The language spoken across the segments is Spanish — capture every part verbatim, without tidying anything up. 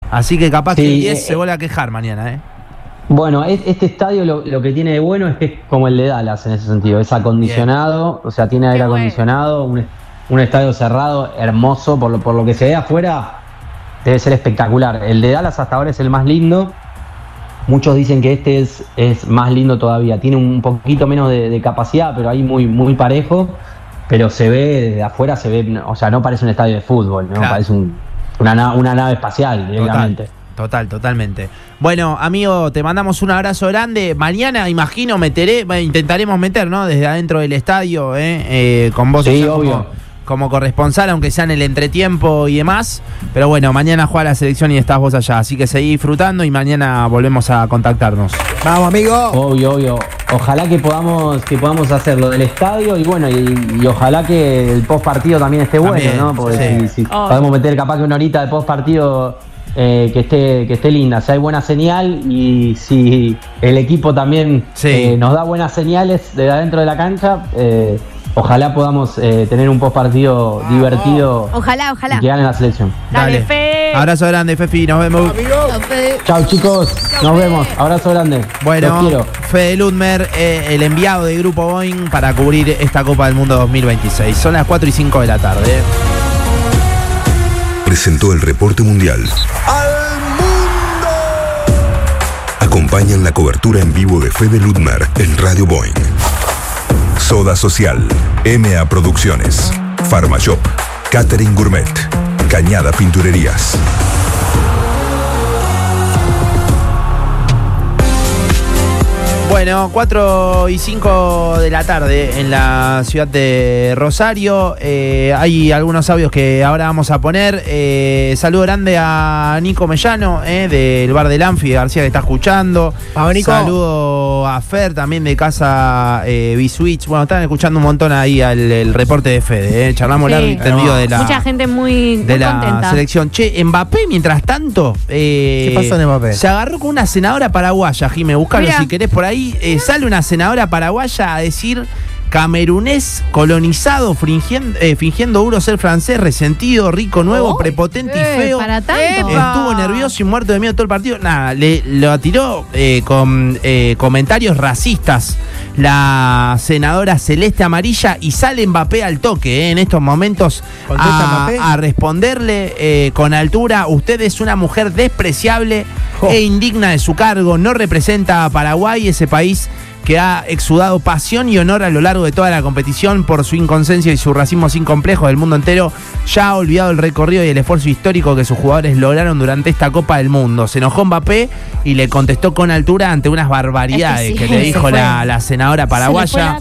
Así que capaz sí, que el diez eh, se vuelve a quejar mañana, ¿eh? Bueno, este estadio lo, lo que tiene de bueno es que es como el de Dallas en ese sentido. Es acondicionado, bien. O sea, tiene aire acondicionado, un, un estadio cerrado, hermoso. Por lo, por lo que se ve afuera, debe ser espectacular. El de Dallas hasta ahora es el más lindo. Muchos dicen que este es, es más lindo todavía. Tiene un poquito menos de, de capacidad, pero ahí muy, muy parejo. Pero se ve, desde afuera se ve, o sea, no parece un estadio de fútbol, ¿no? Claro. Parece un, una, una nave espacial directamente. Total. Total, totalmente. Bueno, amigo, te mandamos un abrazo grande. Mañana, imagino, meteré, intentaremos meter, ¿no? Desde adentro del estadio, ¿eh? Eh, con vos, sí, o sea, obvio. Como, como corresponsal, aunque sea en el entretiempo y demás. Pero bueno, mañana juega la selección y estás vos allá. Así que seguí disfrutando y mañana volvemos a contactarnos. Vamos, amigo. Obvio, obvio. Ojalá que podamos que podamos hacerlo del estadio y bueno, y, y ojalá que el post partido también esté bueno, también, ¿no? Porque sí. si, si oh. podemos meter capaz que una horita de post partido eh, que esté que esté linda, si hay buena señal y si el equipo también sí. eh, nos da buenas señales de adentro de la cancha, eh, ojalá podamos eh, tener un post partido oh, divertido. Ojalá, ojalá. Y que gane la selección. Dale, Fe. Abrazo grande, Fefi, nos vemos. Chao, chicos, nos vemos. Abrazo grande. Bueno, Fede Ludmer, eh, el enviado de Grupo Boeing para cubrir esta Copa del Mundo dos mil veintiséis. Son las cuatro y cinco de la tarde. Presentó el reporte mundial. ¡Al mundo! Acompañan la cobertura en vivo de Fede Ludmer en Radio Boeing. Soda Social, M A Producciones, Pharmashop, Catering Gourmet, Cañada Pinturerías. Bueno, cuatro y cinco de la tarde en la ciudad de Rosario. Eh, hay algunos audios que ahora vamos a poner. Eh, saludo grande a Nico Mellano, eh, del bar del Anfi de García, que está escuchando. Vamos, Nico. Saludo a Fer, también de Casa eh, B-Switch. Bueno, están escuchando un montón ahí al, el reporte de Fede. Eh. Charlamos sí. largo y tendido de la, mucha gente muy, muy de la contenta. Selección. Che, Mbappé, mientras tanto, eh, ¿qué pasó en Mbappé? Se agarró con una senadora paraguaya, Jimé. Buscalo Mira. si querés por ahí. Eh, sale una senadora paraguaya a decir camerunés colonizado, fingiendo, eh, fingiendo duro ser francés, resentido, rico, nuevo, oh, prepotente eh, y feo. Para tanto. Estuvo nervioso y muerto de miedo todo el partido. Nada, le lo tiró eh, con eh, comentarios racistas la senadora Celeste Amarilla y sale Mbappé al toque eh, en estos momentos a, a responderle eh, con altura. Usted es una mujer despreciable oh. e indigna de su cargo. No representa a Paraguay, ese país que ha exudado pasión y honor a lo largo de toda la competición. Por su inconsciencia y su racismo sin complejo, del mundo entero ya ha olvidado el recorrido y el esfuerzo histórico que sus jugadores lograron durante esta Copa del Mundo. Se enojó Mbappé y le contestó con altura ante unas barbaridades es que, sí, que le dijo la, la senadora paraguaya.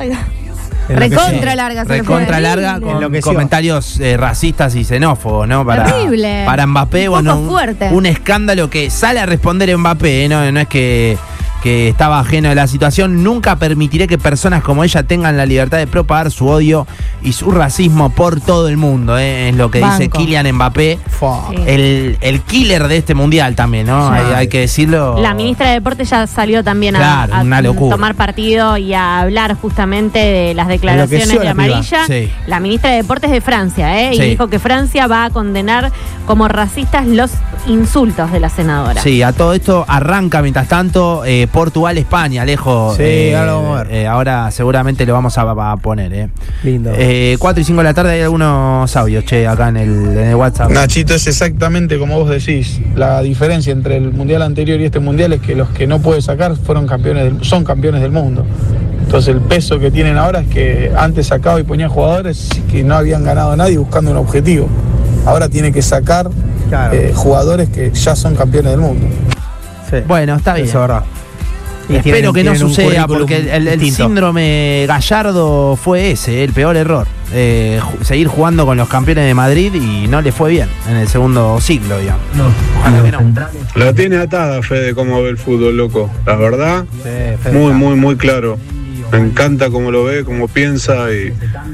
Recontra larga, se Recontra larga, con comentarios eh, racistas y xenófobos, ¿no? Para, Terrible. Para Mbappé, un bueno, un, un escándalo que sale a responder Mbappé, ¿eh? no, no es que que estaba ajeno de la situación. Nunca permitiré que personas como ella tengan la libertad de propagar su odio y su racismo por todo el mundo, ¿eh? Es lo que Banco. dice Kylian Mbappé, sí. el, el killer de este mundial también, ¿no? Hay, hay que decirlo. La ministra de Deportes ya salió también claro, a, a tomar partido y a hablar justamente de las declaraciones de Amarilla. Sí. La ministra de Deportes de Francia, ¿eh? Sí. Y dijo que Francia va a condenar como racistas los insultos de la senadora. Sí, a todo esto arranca mientras tanto eh, Portugal-España, Alejo. Sí, eh, ahora lo vamos a ver. Eh, ahora seguramente lo vamos a, a poner. Eh. Lindo. Eh, cuatro y cinco de la tarde hay algunos audios, che, acá en el, en el WhatsApp. Nachito, es exactamente como vos decís. La diferencia entre el mundial anterior y este mundial es que los que no puede sacar fueron campeones del, son campeones del mundo. Entonces el peso que tienen ahora es que antes sacaba y ponía jugadores que no habían ganado a nadie buscando un objetivo. Ahora tiene que sacar claro. eh, jugadores que ya son campeones del mundo. Sí. Bueno, está bien. Eso es verdad. Y espero que no suceda, porque el, el, el síndrome Gallardo fue ese, el peor error. Eh, seguir jugando con los campeones de Madrid y no le fue bien en el segundo siglo, digamos. No, ojalá que no. La tiene atada, Fede, cómo ve el fútbol, loco. La verdad, sí, muy, muy, muy claro. Me encanta cómo lo ve, cómo piensa y,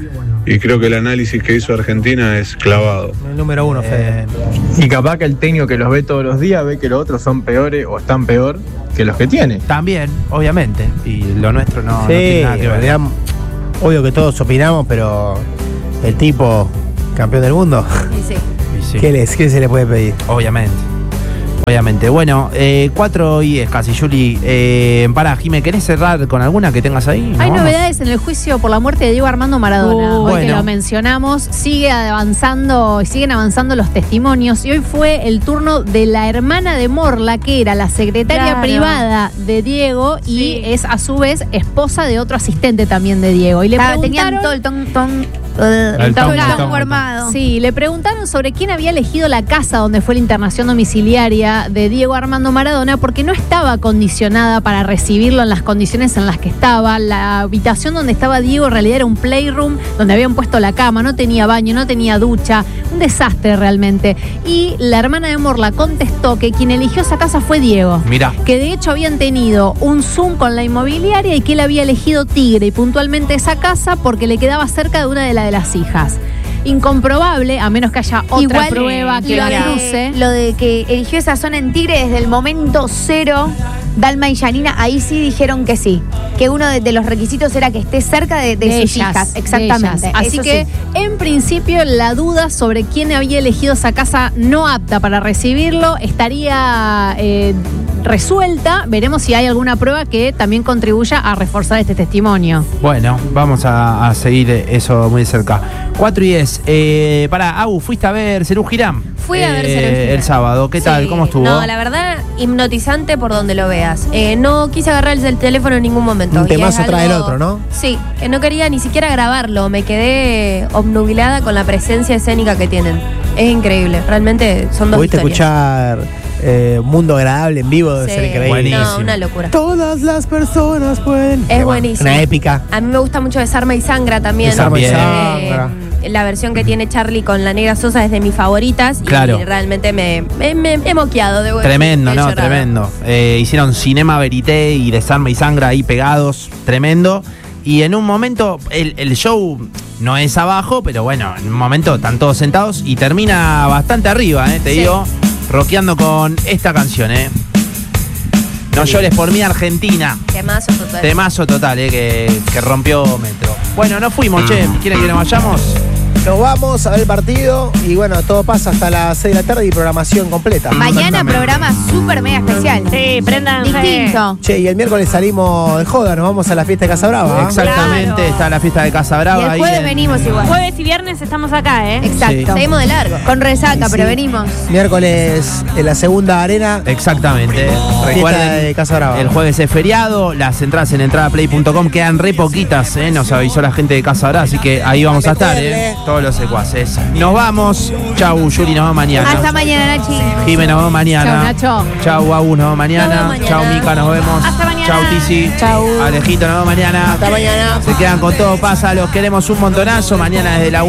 y creo que el análisis que hizo Argentina es clavado. El número uno, Fede. Eh, y capaz que el técnico que los ve todos los días ve que los otros son peores o están peor que los que tiene. También, obviamente. Y lo nuestro no, sí, no tiene nada que ver. Realidad, obvio que todos opinamos, pero el tipo campeón del mundo, sí, sí. ¿Qué, les, ¿qué se le puede pedir? Obviamente. Obviamente. Bueno, eh, cuatro y diez casi, Juli. Eh, para, Jimé, ¿querés cerrar con alguna que tengas ahí? Hay ¿No? novedades en el juicio por la muerte de Diego Armando Maradona. Uh, hoy bueno. que lo mencionamos, sigue avanzando, siguen avanzando los testimonios. Y hoy fue el turno de la hermana de Morla, que era la secretaria Claro. privada de Diego y Sí. es a su vez esposa de otro asistente también de Diego. Y le Ah, preguntaron... tenían todo el ton, ton, El todo tongo, el el tongo tongo. armado. Sí, le preguntaron sobre quién había elegido la casa donde fue la internación domiciliaria de Diego Armando Maradona, porque no estaba condicionada para recibirlo en las condiciones en las que estaba. La habitación donde estaba Diego en realidad era un playroom donde habían puesto la cama, no tenía baño, no tenía ducha, un desastre realmente. Y la hermana de Morla contestó que quien eligió esa casa fue Diego. Mirá. Que de hecho habían tenido un Zoom con la inmobiliaria y que él había elegido Tigre y puntualmente esa casa porque le quedaba cerca de una de, la de las hijas. Incomprobable, a menos que haya otra Igual prueba que lo lo de- cruce. Lo de que eligió esa zona en Tigre desde el momento cero, Dalma y Yanina, ahí sí dijeron que sí. Que uno de, de los requisitos era que esté cerca de, de De sus ellas, hijas. de Exactamente. ellas. Así Eso que, sí. en principio, la duda sobre quién había elegido esa casa no apta para recibirlo estaría eh, resuelta. Veremos si hay alguna prueba que también contribuya a reforzar este testimonio. Bueno, vamos a, a seguir eso muy de cerca. cuatro y diez. Eh, pará, Agu, ¿fuiste a ver Serú Girán? Fui a ver Eh, Serú Girán. El sábado. ¿Qué tal? Sí. ¿Cómo estuvo? No, la verdad, hipnotizante por donde lo veas. Eh, no quise agarrar el teléfono en ningún momento. Un y es temazo trae el algo- otro, ¿no? Sí, que no quería ni siquiera grabarlo. Me quedé obnubilada con la presencia escénica que tienen. Es increíble. Realmente son dos ¿Pudiste historias. escuchar eh, Mundo Agradable en vivo? Debe Sí. ser increíble. Buenísimo. No, una locura. Todas las personas pueden. Es Qué bueno. buenísimo. Una épica. A mí me gusta mucho Desarma y Sangra también. Desarma y Eh, Sangra. la versión que tiene Charlie con la Negra Sosa es de mis favoritas. Claro. Y realmente me, me, me he moqueado de Tremendo, he ¿no? llorado. Tremendo. Eh, hicieron Cinema Verité y Desarma y Sangra ahí pegados. Tremendo. Y en un momento, el, el show no es abajo, pero bueno, en un momento están todos sentados y termina bastante arriba, ¿eh? Te Sí. digo, rockeando con esta canción, ¿eh? No llores por mí, Argentina. Temazo total. Temazo total, ¿eh? Que, que rompió Metro. Bueno, nos fuimos, che. ¿Quieren que nos vayamos? Nos vamos a ver el partido y bueno, todo pasa hasta las seis de la tarde y programación completa. Mañana programa súper mega especial. Sí, prendan. Distinto. Che, y el miércoles salimos de joda, nos vamos a la fiesta de Casa Brava. ¿eh? Exactamente, Claro. está la fiesta de Casa Y Brava. el ahí jueves en- venimos igual. Jueves y viernes estamos acá, ¿eh? Exacto. Sí. Seguimos de largo. Con resaca, Sí. pero venimos. Miércoles en la segunda arena. Exactamente. Fiesta Recuerden, de Casa Brava. el jueves es feriado, las entradas en entradaplay punto com quedan re poquitas, ¿eh? Nos avisó la gente de Casa Brava, así que ahí vamos a estar, ¿eh? Todos los secuaces. Nos vamos. Chau, Yuri, nos vemos mañana. Hasta mañana, Nachi. Jimé, nos vemos mañana. Chau, Nacho. Chau, Agu, nos vemos mañana. Nos vemos mañana. Chau, Mica, nos vemos. Hasta mañana. Chau, Tizi. Chau. Alejito, nos vemos mañana. Hasta mañana. Se quedan con todo pasa, los queremos un montonazo. Mañana desde la